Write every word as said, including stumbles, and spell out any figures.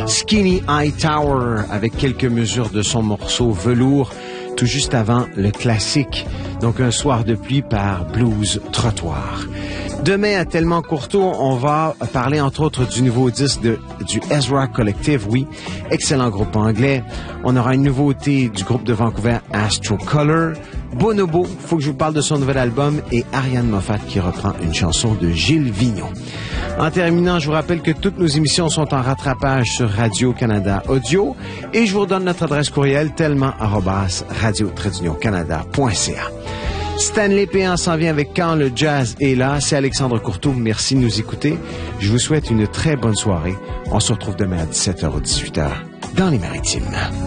Skinny Hightower avec quelques mesures de son morceau Velours, tout juste avant le classique. Donc un soir de pluie par Blues Trottoir. Demain, à Tellement Courteau, on va parler entre autres du nouveau disque de, du Ezra Collective, oui, excellent groupe anglais. On aura une nouveauté du groupe de Vancouver Astro Color. Bonobo, faut que je vous parle de son nouvel album, et Ariane Moffat qui reprend une chanson de Gilles Vigneault. En terminant, je vous rappelle que toutes nos émissions sont en rattrapage sur Radio-Canada Audio, et je vous redonne notre adresse courriel tellement arobase radio tiret canada point c a. Stanley Péan s'en vient avec Quand le jazz est là. C'est Alexandre Courteau. Merci de nous écouter. Je vous souhaite une très bonne soirée. On se retrouve demain à dix-sept heures ou dix-huit heures dans les Maritimes.